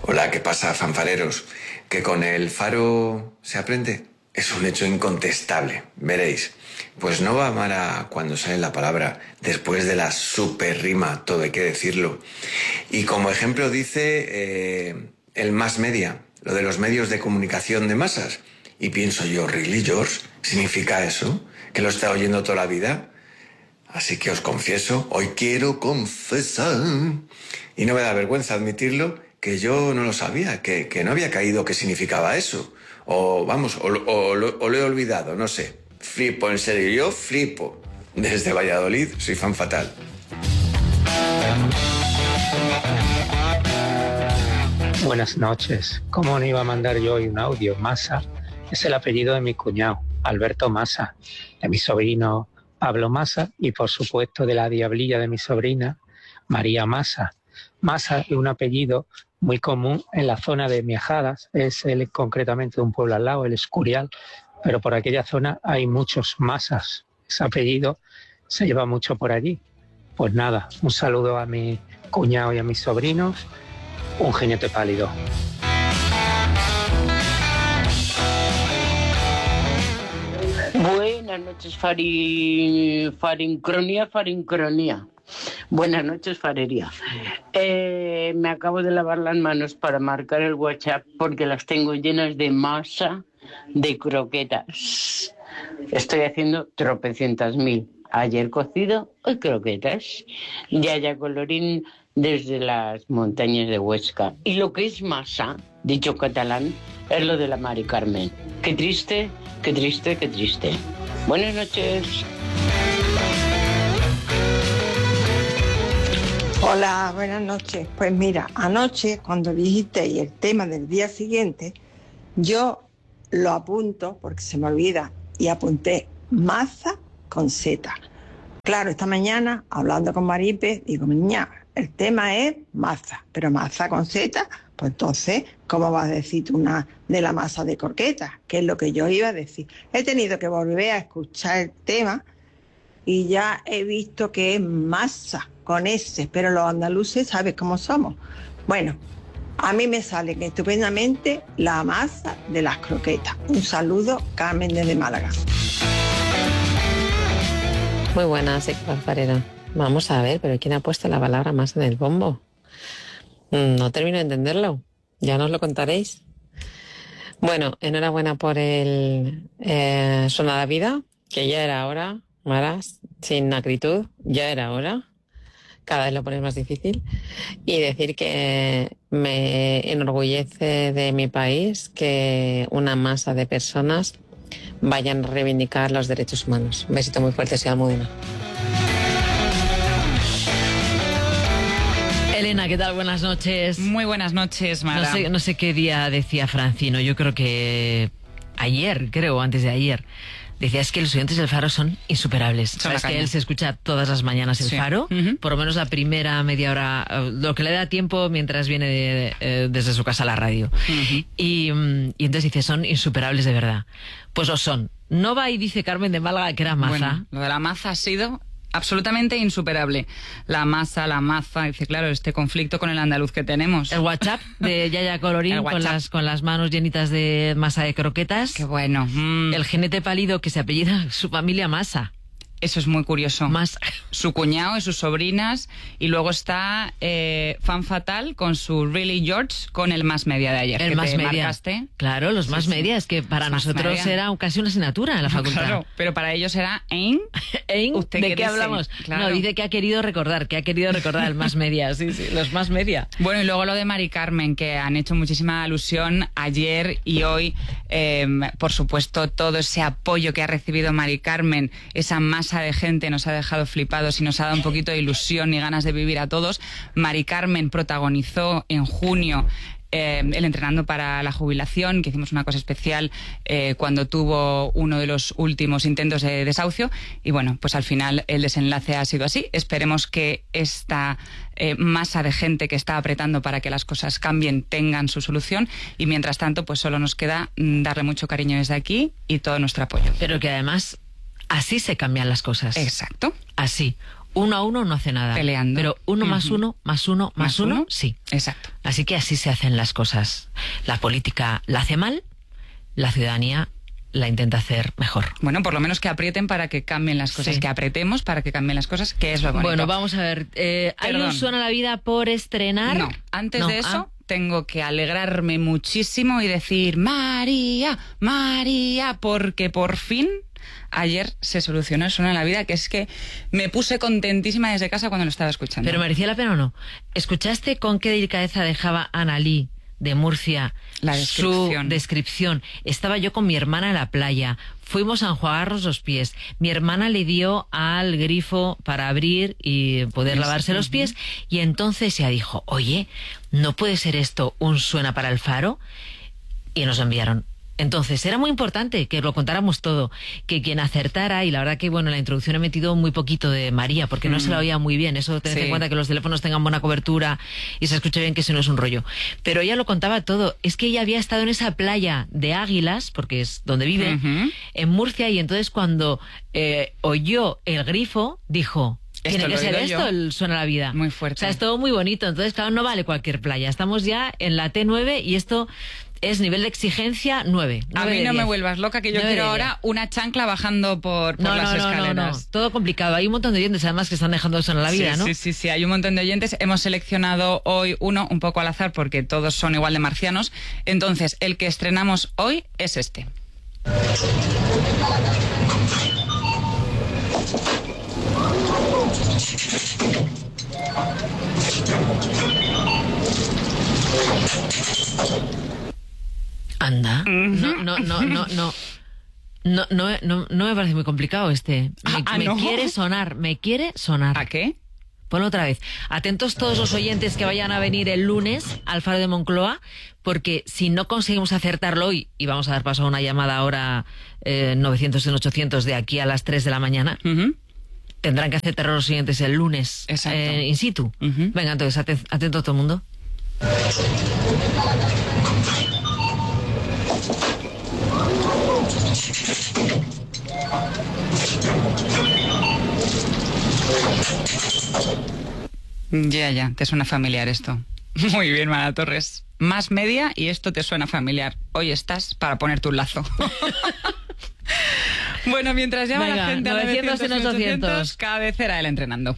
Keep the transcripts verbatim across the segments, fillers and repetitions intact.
Hola, ¿qué pasa, fanfareros? ¿Que con el faro se aprende? Es un hecho incontestable, veréis. Pues no va mal a cuando sale la palabra, después de la super rima, todo hay que decirlo. Y como ejemplo dice eh, el mass media, lo de los medios de comunicación de masas. Y pienso yo, ¿really, George? ¿Significa eso? ¿Que lo he estado oyendo toda la vida? Así que os confieso, hoy quiero confesar, y no me da vergüenza admitirlo, que yo no lo sabía, que, que no había caído qué significaba eso. O vamos, o, o, o, lo, o lo he olvidado, no sé. Flipo, en serio, yo flipo. Desde Valladolid soy fan fatal. Buenas noches. ¿Cómo no iba a mandar yo hoy un audio? Massa es el apellido de mi cuñado, Alberto Massa, de mi sobrino Pablo Massa y por supuesto de la diablilla de mi sobrina, María Massa. Massa es un apellido muy común en la zona de Miajadas, es el, concretamente de un pueblo al lado, el Escurial, pero por aquella zona hay muchos Massas. Ese apellido se lleva mucho por allí. Pues nada, un saludo a mi cuñado y a mis sobrinos, un jinete pálido. Buenas noches, Fari... Farincronía, Farincronía. Buenas noches, Farería. Eh, me acabo de lavar las manos para marcar el WhatsApp porque las tengo llenas de masa de croquetas. Estoy haciendo tropecientas mil. Ayer cocido, hoy croquetas. Yaya Colorín desde las montañas de Huesca. Y lo que es masa, dicho catalán, es lo de la Mari Carmen. Qué triste, qué triste, qué triste. Buenas noches. Hola, buenas noches. Pues mira, anoche cuando dijisteis el tema del día siguiente, yo lo apunto porque se me olvida y apunté maza con Z. Claro, esta mañana hablando con Maripe, digo, niña, el tema es maza, pero maza con Z, pues entonces, ¿cómo vas a decir tú una de la masa de croquetas? Que es lo que yo iba a decir. He tenido que volver a escuchar el tema y ya he visto que es masa con S, pero los andaluces sabes cómo somos. Bueno, a mí me sale estupendamente la masa de las croquetas. Un saludo, Carmen desde Málaga. Muy buenas, fanfarera. Vamos a ver, pero ¿quién ha puesto la palabra masa en el bombo? No termino de entenderlo. Ya nos lo contaréis. Bueno, enhorabuena por el eh, Sonada Vida, que ya era hora, Maras, sin acritud, ya era hora. Cada vez lo pones más difícil. Y decir que me enorgullece de mi país que una masa de personas vayan a reivindicar los derechos humanos. Un besito muy fuerte, soy Almudena. Elena, ¿qué tal? Buenas noches. Muy buenas noches, Mara. No sé, no sé qué día decía Francino, yo creo que ayer, creo, antes de ayer. Decía, es que los oyentes del Faro son insuperables. Son Sabes que él se escucha todas las mañanas el sí. Faro, uh-huh. por lo menos la primera media hora, lo que le da tiempo mientras viene de, de, desde su casa a la radio. Uh-huh. Y, y entonces dice, son insuperables de verdad. Pues lo son. No va y dice Carmen de Málaga que era maza. Bueno, lo de la maza ha sido absolutamente insuperable. La masa, la maza, dice, claro, este conflicto con el andaluz que tenemos. El WhatsApp de Yaya Colorín con las, con las manos llenitas de masa de croquetas. Qué bueno. Mm. El jinete pálido que se apellida su familia Masa. Eso es muy curioso. Más su cuñado y sus sobrinas. Y luego está eh, Fan Fatal con su Really George con el Mass Media de ayer. El que Mass te Media. Marcaste. Claro, los sí, Mass sí. Media. Es que para Mass nosotros media. era casi una asignatura en la facultad. Claro, pero para ellos era ¿Ein? ¿Ein? ¿De qué, qué hablamos? Claro. No, dice que ha querido recordar, que ha querido recordar el Mass Media. Sí, sí, los Mass Media. Bueno, y luego lo de Mari Carmen, que han hecho muchísima alusión ayer y hoy. Eh, por supuesto, todo ese apoyo que ha recibido Mari Carmen, esa masa de gente nos ha dejado flipados y nos ha dado un poquito de ilusión y ganas de vivir a todos. Mari Carmen protagonizó en junio eh, el Entrenando para la Jubilación, que hicimos una cosa especial eh, cuando tuvo uno de los últimos intentos de desahucio, y bueno, pues al final el desenlace ha sido así. Esperemos que esta eh, masa de gente que está apretando para que las cosas cambien tengan su solución, y mientras tanto pues solo nos queda darle mucho cariño desde aquí y todo nuestro apoyo. Pero que además así se cambian las cosas. Exacto. Así. uno a uno no hace nada. Peleando. Pero uno uh-huh. más uno, más uno, más, ¿Más uno, uno? sí. Exacto. Así que así se hacen las cosas. La política la hace mal, la ciudadanía la intenta hacer mejor. Bueno, por lo menos que aprieten para que cambien las cosas, sí. que apretemos para que cambien las cosas, que es lo bonito. Bueno, vamos a ver. Eh, ¿Hay un Suena la Vida por estrenar? No, antes no. de eso... Ah. Tengo que alegrarme muchísimo y decir María, María, porque por fin ayer se solucionó eso en la vida, que es que me puse contentísima desde casa cuando lo estaba escuchando. ¿Pero merecía la pena o no? ¿Escuchaste con qué delicadeza dejaba Analí de Murcia la descripción. su descripción? Estaba yo con mi hermana en la playa, fuimos a enjuagarnos los pies, mi hermana le dio al grifo para abrir y poder lavarse los pies, y entonces ella dijo, oye, ¿no puede ser esto un Suena para el Faro? Y nos lo enviaron. Entonces, era muy importante que lo contáramos todo, que quien acertara, y la verdad que, bueno, en la introducción he metido muy poquito de María, porque no mm. se la oía muy bien, eso tened sí. en cuenta que los teléfonos tengan buena cobertura y se escuche bien, que eso no es un rollo. Pero ella lo contaba todo, es que ella había estado en esa playa de Águilas, porque es donde vive, uh-huh. en Murcia, y entonces cuando eh, oyó el grifo, dijo... Tiene que ser esto el Suena la Vida. Muy fuerte. O sea, es todo muy bonito. Entonces, claro, no vale cualquier playa. Estamos ya en la T nueve y esto es nivel de exigencia nueve. A mí no me vuelvas loca, que yo quiero ahora una chancla bajando por, por no, las no, escaleras. No, no, no. Todo complicado. Hay un montón de oyentes, además, que están dejando Suena la Vida, sí, ¿no? Sí, sí, sí. Hay un montón de oyentes. Hemos seleccionado hoy uno un poco al azar porque todos son igual de marcianos. Entonces, el que estrenamos hoy es este. Anda, no, no, no, no, no. No, no, no, no me parece muy complicado este. Me, ah, me ¿no? quiere sonar, me quiere sonar. ¿A qué? Ponlo otra vez. Atentos todos los oyentes que vayan a venir el lunes al Faro de Moncloa, porque si no conseguimos acertarlo hoy, y vamos a dar paso a una llamada ahora eh, novecientos en ochocientos de aquí a las tres de la mañana, uh-huh. tendrán que acertar los siguientes el lunes eh, in situ. Uh-huh. Venga, entonces, aten- atento todo el mundo. Ya, ya, te suena familiar esto. Muy bien, Mara Torres. Más media y esto te suena familiar. Hoy estás para ponerte un lazo. Bueno, mientras llama Venga, la gente a novecientos en ochocientos, cabecera del entrenando.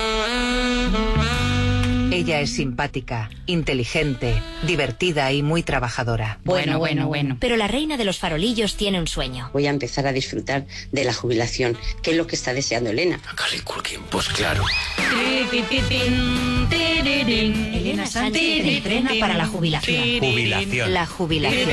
Ella es simpática, inteligente, divertida y muy trabajadora. Bueno, bueno, bueno. Pero la reina de los farolillos tiene un sueño. Voy a empezar a disfrutar de la jubilación, que es lo que está deseando Elena. Macaulay Culkin, pues claro. Elena Sánchez entrena para la jubilación. Jubilación. La jubilación.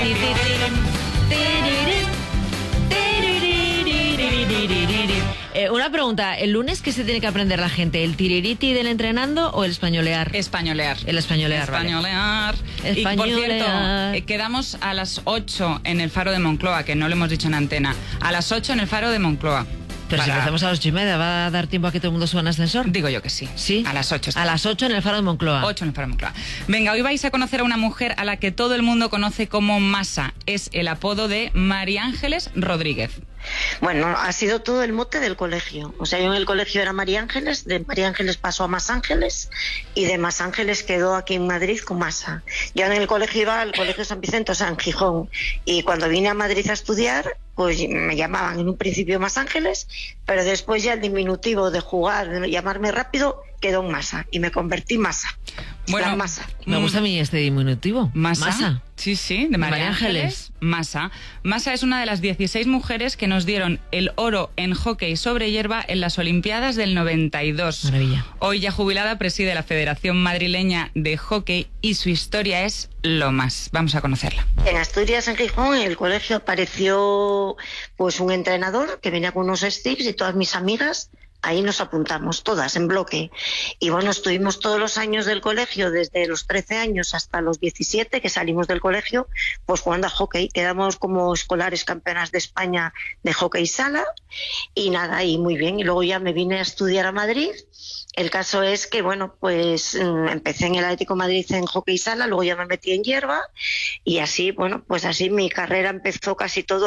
Eh, una pregunta, ¿el lunes qué se tiene que aprender la gente? ¿El tiririti del entrenando o el españolear? Españolear. El españolear, Españolear. Vale. Y por cierto, eh, quedamos a las ocho en el Faro de Moncloa, que no lo hemos dicho en antena. A las ocho en el Faro de Moncloa. Pero Para... si empezamos a las ocho y media, ¿va a dar tiempo a que todo el mundo suba en ascensor? Digo yo que sí. ¿Sí? A las ocho. A las ocho en el Faro de Moncloa. ocho en el Faro de Moncloa. Venga, hoy vais a conocer a una mujer a la que todo el mundo conoce como Masa. Es el apodo de María Ángeles Rodríguez. Bueno, ha sido todo el mote del colegio. O sea, yo en el colegio era María Ángeles, de María Ángeles pasó a Más Ángeles y de Más Ángeles quedó aquí en Madrid con Masa. Yo en el colegio iba al colegio San Vicente, o sea, en Gijón, y cuando vine a Madrid a estudiar, pues me llamaban en un principio Más Ángeles, pero después ya el diminutivo de jugar, de llamarme rápido, quedó en Masa y me convertí en Masa. Bueno, Masa. Me gusta a mí este diminutivo. Masa. Masa. Sí, sí, de María, María Ángeles. Ángeles. Masa. Masa es una de las dieciséis mujeres que nos dieron el oro en hockey sobre hierba en las Olimpiadas del noventa y dos. Maravilla. Hoy ya jubilada preside la Federación Madrileña de Hockey y su historia es lo más. Vamos a conocerla. En Asturias, en Gijón, en el colegio apareció pues un entrenador que venía con unos sticks y todas mis amigas ahí nos apuntamos, todas en bloque. Y bueno, estuvimos todos los años del colegio, desde los trece años hasta los diecisiete, que salimos del colegio, pues jugando a hockey. Quedamos como escolares campeonas de España de hockey sala. Y nada, y muy bien. Y luego ya me vine a estudiar a Madrid. El caso es que, bueno, pues empecé en el Atlético de Madrid en hockey sala, luego ya me metí en hierba. Y así, bueno, pues así mi carrera empezó casi todo aquí.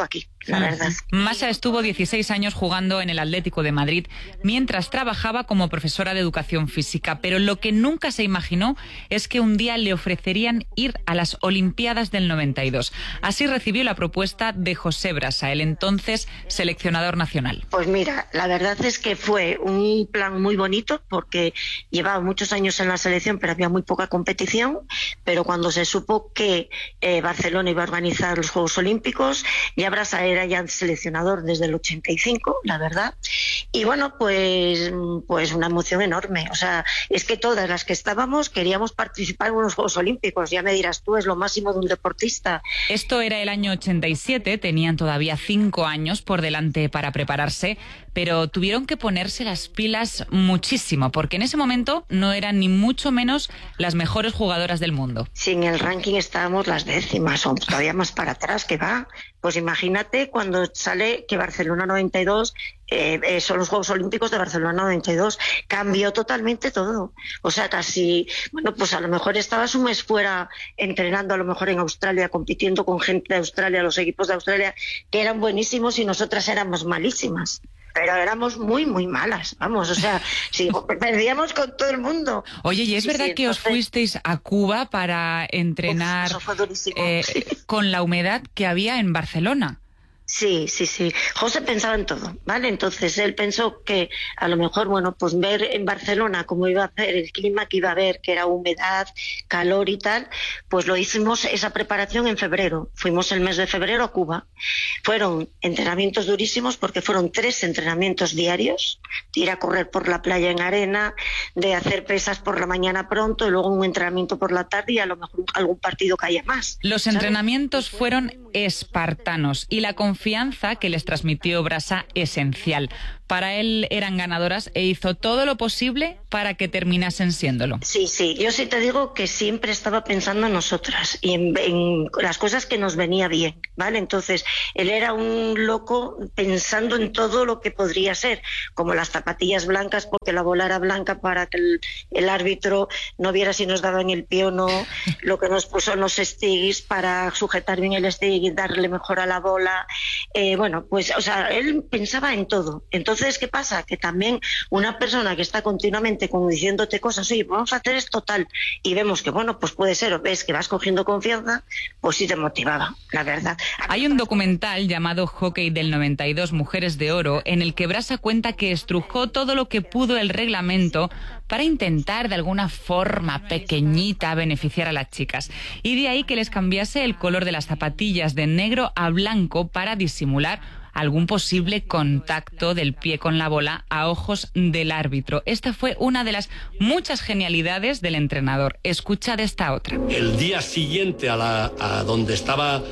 la verdad. Massa estuvo dieciséis años jugando en el Atlético de Madrid mientras trabajaba como profesora de educación física, pero lo que nunca se imaginó es que un día le ofrecerían ir a las Olimpiadas del noventa y dos. Así recibió la propuesta de José Brasa, el entonces seleccionador nacional. Pues mira, la verdad es que fue un plan muy bonito porque llevaba muchos años en la selección, pero había muy poca competición, pero cuando se supo que eh, Barcelona iba a organizar los Juegos Olímpicos, ya Brasa era ya seleccionador desde el ochenta y cinco, la verdad, y bueno, pues, pues una emoción enorme. O sea, es que todas las que estábamos queríamos participar en unos Juegos Olímpicos, ya me dirás tú, es lo máximo de un deportista. Esto era el año ochenta y siete, tenían todavía cinco años por delante para prepararse, pero tuvieron que ponerse las pilas muchísimo, porque en ese momento no eran ni mucho menos las mejores jugadoras del mundo. Sí, en el ranking estábamos las décimas, o todavía más para atrás que va. Pues imagínate cuando sale que Barcelona noventa y dos, eh, eh, son los Juegos Olímpicos de Barcelona noventa y dos, cambió totalmente todo. O sea, casi, bueno, pues a lo mejor estabas un mes fuera entrenando, a lo mejor en Australia, compitiendo con gente de Australia, los equipos de Australia, que eran buenísimos y nosotras éramos malísimas. Pero éramos muy, muy malas, vamos, o sea, sí, perdíamos con todo el mundo. Oye, ¿y es sí, verdad sí, que entonces... os fuisteis a Cuba para entrenar Uf, eso fue durísimo, eh, sí. con la humedad que había en Barcelona? Sí, sí, sí. José pensaba en todo, ¿vale? Entonces él pensó que a lo mejor, bueno, pues ver en Barcelona cómo iba a ser el clima que iba a haber, que era humedad, calor y tal, pues lo hicimos esa preparación en febrero. Fuimos el mes de febrero a Cuba. Fueron entrenamientos durísimos porque fueron tres entrenamientos diarios, de ir a correr por la playa en arena, de hacer pesas por la mañana pronto y luego un entrenamiento por la tarde y a lo mejor algún partido que haya más. Los ¿sabes? entrenamientos fueron espartanos y la confianza que les transmitió Brasa esencial. Para él eran ganadoras e hizo todo lo posible para que terminasen siéndolo. Sí, sí, yo sí te digo que siempre estaba pensando en nosotras y en, en las cosas que nos venía bien, ¿vale? Entonces, él era un loco pensando en todo lo que podría ser, como las zapatillas blancas, porque la bola era blanca para que el, el árbitro no viera si nos daban el pie o no, lo que nos puso en los sticks para sujetar bien el stick y darle mejor a la bola. Eh, bueno, pues, o sea, él pensaba en todo. Entonces, ¿qué pasa? Que también una persona que está continuamente como diciéndote cosas, oye, vamos a hacer esto tal, y vemos que, bueno, pues puede ser, o ves que vas cogiendo confianza, pues sí te motivaba, la verdad. Hay un documental llamado Hockey del noventa y dos, Mujeres de Oro, en el que Brasa cuenta que estrujó todo lo que pudo el reglamento para intentar de alguna forma pequeñita beneficiar a las chicas. Y de ahí que les cambiase el color de las zapatillas de negro a blanco para disimular algún posible contacto del pie con la bola a ojos del árbitro. Esta fue una de las muchas genialidades del entrenador. Escucha de esta otra. El día siguiente a, la, a donde estaba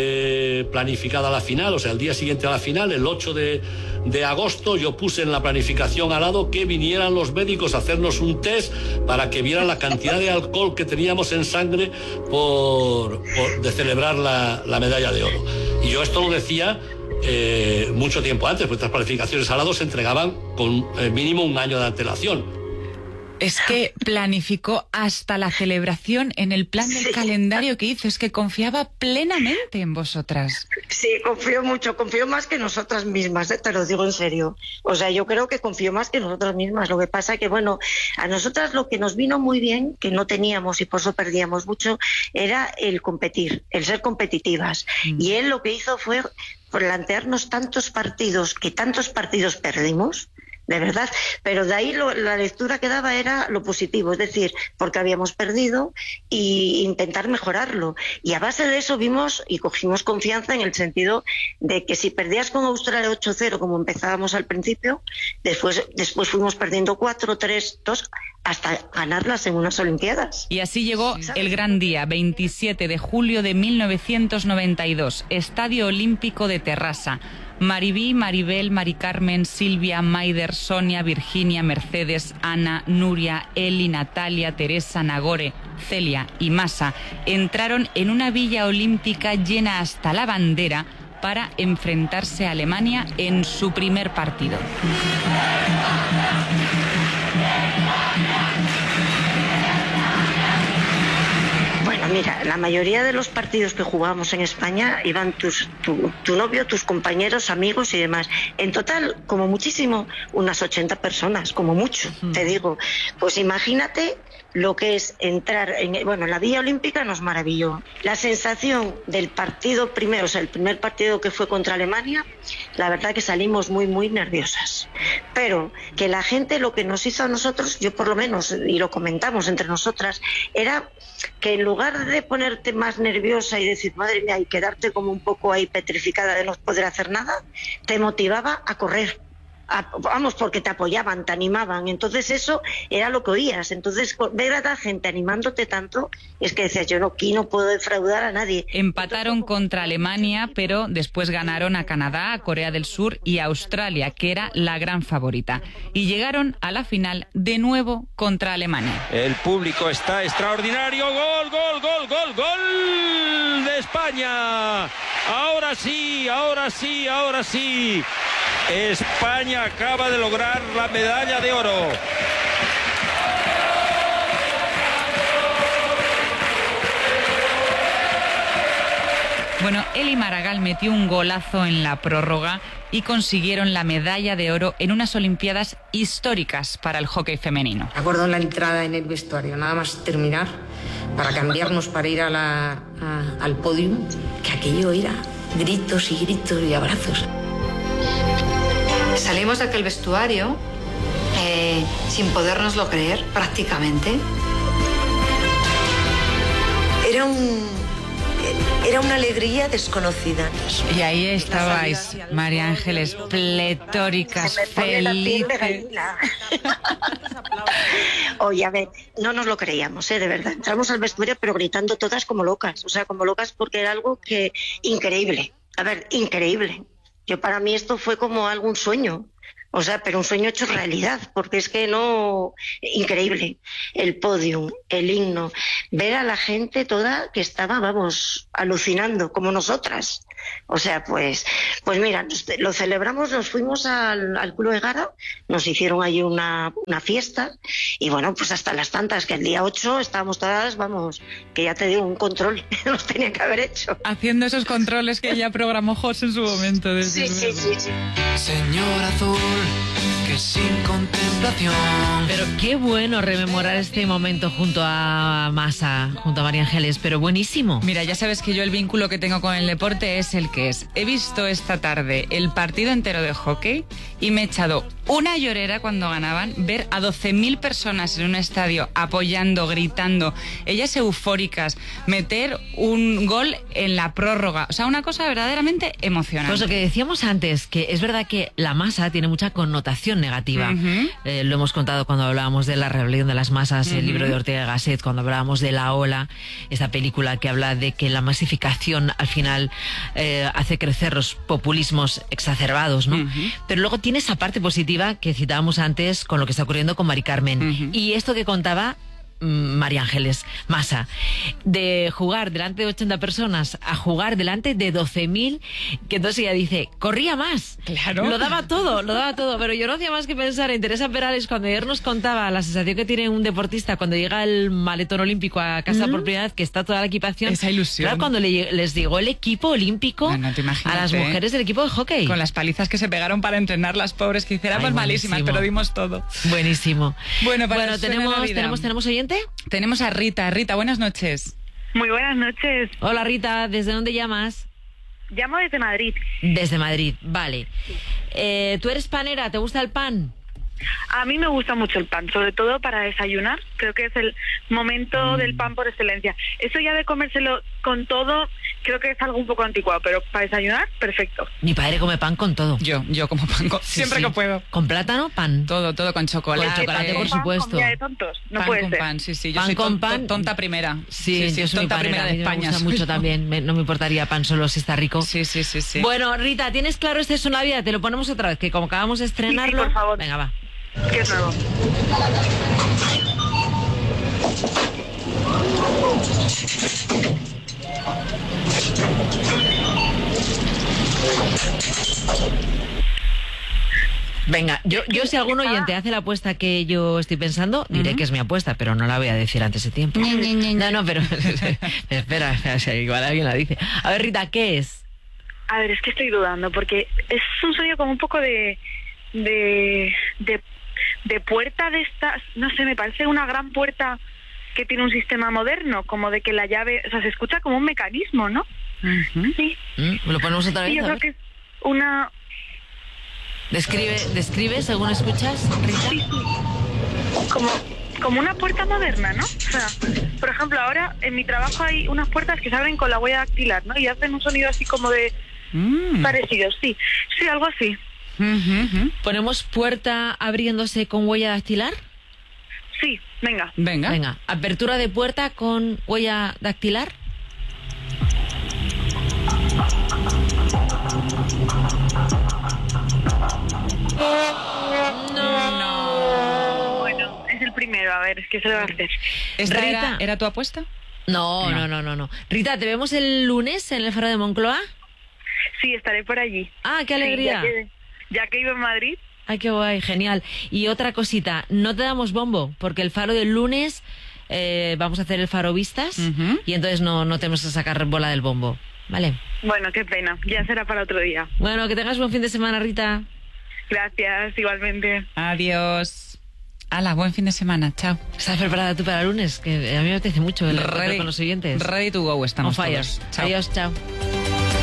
eh, planificada la final, o sea, el día siguiente a la final, el ocho de agosto, yo puse en la planificación al lado que vinieran los médicos a hacernos un test para que vieran la cantidad de alcohol que teníamos en sangre por, por de celebrar la, la medalla de oro. Y yo esto lo decía Eh, mucho tiempo antes, porque estas planificaciones al lado se entregaban con eh, mínimo un año de antelación. Es que planificó hasta la celebración en el plan del sí. calendario que hizo. Es que confiaba plenamente en vosotras. Sí, confío mucho, confío más que nosotras mismas, ¿eh? Te lo digo en serio. O sea, yo creo que confío más que nosotras mismas. Lo que pasa que, bueno, a nosotras lo que nos vino muy bien, que no teníamos y por eso perdíamos mucho, era el competir, el ser competitivas. Mm. Y él lo que hizo fue plantearnos tantos partidos, que tantos partidos perdimos, de verdad, pero de ahí lo, la lectura que daba era lo positivo, es decir, porque habíamos perdido e intentar mejorarlo. Y a base de eso vimos y cogimos confianza en el sentido de que si perdías con Australia ocho cero, como empezábamos al principio, después, después fuimos perdiendo cuatro, tres, dos, hasta ganarlas en unas Olimpiadas. Y así llegó el gran día, veintisiete de julio de mil novecientos noventa y dos, Estadio Olímpico de Terrassa. Maribí, Maribel, Mari Carmen, Silvia, Maider, Sonia, Virginia, Mercedes, Ana, Nuria, Eli, Natalia, Teresa, Nagore, Celia y Massa entraron en una villa olímpica llena hasta la bandera para enfrentarse a Alemania en su primer partido. Bueno, Pues mira, la mayoría de los partidos que jugábamos en España iban tus, tu, tu novio, tus compañeros, amigos y demás. En total, como muchísimo, unas ochenta personas, como mucho, mm. te digo. Pues imagínate lo que es entrar en, bueno, en la Villa Olímpica nos maravilló. La sensación del partido primero, o sea, el primer partido que fue contra Alemania, la verdad que salimos muy, muy nerviosas. Pero que la gente lo que nos hizo a nosotros, yo por lo menos, y lo comentamos entre nosotras, era que en lugar de ponerte más nerviosa y decir, madre mía, y quedarte como un poco ahí petrificada de no poder hacer nada, te motivaba a correr. A, vamos, porque te apoyaban, te animaban, entonces eso era lo que oías. Entonces ver a la gente animándote tanto, es que decías, yo no, aquí no puedo defraudar a nadie. Empataron entonces, contra Alemania, pero después ganaron a Canadá, a Corea del Sur y a Australia, que era la gran favorita, y llegaron a la final de nuevo contra Alemania. El público está extraordinario. Gol, gol, gol, gol, gol de España. Ahora sí, ahora sí, ahora sí. España acaba de lograr la medalla de oro. Bueno, Eli Maragall metió un golazo en la prórroga y consiguieron la medalla de oro en unas Olimpiadas históricas para el hockey femenino. Acuerdo la entrada en el vestuario, nada más terminar, para cambiarnos para ir a la, a, al podio, que aquello era gritos y gritos y abrazos. Salimos de aquel vestuario eh, sin podérnoslo creer, prácticamente. Era un... Era una alegría desconocida. Y ahí estabais, María Ángeles, pletóricas, felices. Oye, a ver, no nos lo creíamos, ¿eh? De verdad. Entramos al vestuario, pero gritando todas como locas. O sea, como locas porque era algo que increíble. A ver, increíble. Yo para mí esto fue como algún sueño. O sea, pero un sueño hecho realidad, porque es que no... Increíble. El podium, el himno, ver a la gente toda que estaba, vamos, alucinando, como nosotras. O sea, pues pues mira, lo celebramos, nos fuimos al, al Club Egara, nos hicieron allí una, una fiesta, y bueno, pues hasta las tantas, que el día ocho estábamos todas, vamos, que ya te digo, un control, los tenía que haber hecho. Haciendo esos controles que ya programó José en su momento. Sí, sí, sí, sí. Señor Azul, que sin contemplación. Pero qué bueno rememorar este momento junto a Masa, junto a María Ángeles, pero buenísimo. Mira, ya sabes que yo el vínculo que tengo con el deporte es el que es. He visto esta tarde el partido entero de hockey y me he echado una llorera cuando ganaban, ver a doce mil personas en un estadio apoyando, gritando, ellas eufóricas, meter un gol en la prórroga. O sea, una cosa verdaderamente emocionante. Pues lo que decíamos antes, que es verdad que la masa tiene mucha connotación negativa. Uh-huh. Eh, lo hemos contado cuando hablábamos de La rebelión de las masas, uh-huh. el libro de Ortega y Gasset, cuando hablábamos de La Ola, esta película que habla de que la masificación al final eh, hace crecer los populismos exacerbados, ¿no? Uh-huh. Pero luego tiene esa parte positiva que citábamos antes con lo que está ocurriendo con Mari Carmen. Uh-huh. Y esto que contaba María Ángeles Masa, de jugar delante de ochenta personas a jugar delante de doce mil, que entonces ella dice, corría más, claro, lo daba todo, lo daba todo, pero yo no hacía más que pensar en Teresa Perales cuando ayer nos contaba la sensación que tiene un deportista cuando llega el maletón olímpico a casa mm. por primera vez, que está toda la equipación, esa ilusión. Claro, cuando le, les llegó el equipo olímpico, no, no a las mujeres del equipo de hockey, con las palizas que se pegaron para entrenar las pobres, que hiciéramos malísimas, pero dimos todo. Buenísimo. Bueno, para bueno tenemos, tenemos, tenemos oyente. Tenemos a Rita. Rita, buenas noches. Muy buenas noches. Hola Rita, ¿desde dónde llamas? Llamo desde Madrid. Desde Madrid, vale. Eh, ¿Tú eres panera? ¿Te gusta el pan? A mí me gusta mucho el pan, sobre todo para desayunar. Creo que es el momento mm. del pan por excelencia. Eso ya de comérselo con todo, creo que es algo un poco anticuado, pero para desayunar, perfecto. Mi padre come pan con todo. Yo, yo como pan con, sí, siempre sí. que puedo. ¿Con plátano? Pan. Todo, todo con chocolate. Con chocolate, por pan, supuesto. Con de tontos. No pan puede con ser. pan, sí, sí. Yo pan soy con ton, pan. tonta primera. Sí, sí, sí yo soy tonta panera, primera de España. Me gusta mucho también. Me, no me importaría pan solo si está rico. Sí, sí, sí, sí. Bueno, Rita, ¿tienes claro este es una vida? Te lo ponemos otra vez, que como acabamos de estrenarlo. Sí, sí, por favor. Venga, va. ¿Qué es nuevo? Venga, Yo, yo si algún oyente hace la apuesta que yo estoy pensando, diré uh-huh. que es mi apuesta, pero no la voy a decir antes de tiempo. No, no, pero espera, o sea, igual alguien la dice. A ver, Rita, ¿qué es? A ver, es que estoy dudando, porque es un sonido como un poco de... de... de, de puerta de estas... No sé, me parece una gran puerta que tiene un sistema moderno, como de que la llave... O sea, se escucha como un mecanismo, ¿no? Uh-huh. Sí. ¿Mm? ¿Lo ponemos otra vez? Sí, yo creo que es una... Describe, describe según escuchas, Rita. Sí, sí. Como, como una puerta moderna, ¿no? O sea, por ejemplo, ahora en mi trabajo hay unas puertas que se abren con la huella dactilar, ¿no? Y hacen un sonido así como de... Mm. Parecido, sí. Sí, algo así. Uh-huh. ¿Ponemos puerta abriéndose con huella dactilar? Sí, venga. Venga. Venga. ¿Apertura de puerta con huella dactilar? No. No. Bueno, es el primero, a ver, ¿qué se le va a hacer? ¿Esta Rita, era, era tu apuesta? No, no, no, no, no. Rita, ¿te vemos el lunes en el Faro de Moncloa? Sí, estaré por allí. Ah, qué alegría. Sí, ya, que, ya que iba en Madrid. Ay, qué guay, genial. Y otra cosita, no te damos bombo, porque el Faro del lunes eh, vamos a hacer el Faro Vistas uh-huh. y entonces no, no tenemos que sacar bola del bombo, ¿vale? Bueno, qué pena, ya será para otro día. Bueno, que tengas buen fin de semana, Rita. Gracias, igualmente. Adiós. Hala, buen fin de semana, chao. ¿Estás preparada tú para el lunes? Que a mí me apetece mucho el encuentro con los oyentes. Ready to go estamos On fire. todos. Chao. Adiós, chao.